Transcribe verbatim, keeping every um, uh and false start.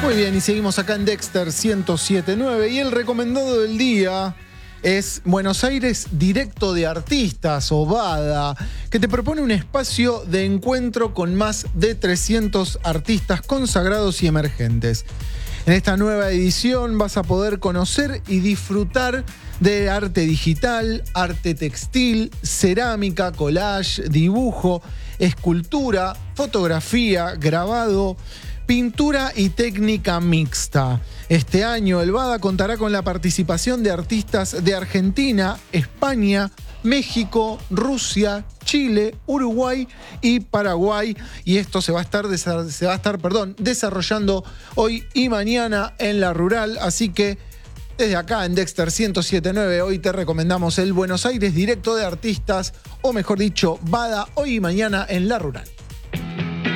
Muy bien, y seguimos acá en Dexter ciento siete punto nueve y el recomendado del día es Buenos Aires Directo de Artistas, o BADA, que te propone un espacio de encuentro con más de trescientos artistas consagrados y emergentes. En esta nueva edición vas a poder conocer y disfrutar de arte digital, arte textil, cerámica, collage, dibujo, escultura, fotografía, grabado, pintura y técnica mixta. Este año el BADA contará con la participación de artistas de Argentina, España, México, Rusia, Chile, Uruguay y Paraguay. Y esto se va a estar, se va a estar perdón, desarrollando hoy y mañana en La Rural. Así que desde acá en Dexter ciento siete punto nueve hoy te recomendamos el Buenos Aires Directo de Artistas, o mejor dicho, BADA, hoy y mañana en La Rural.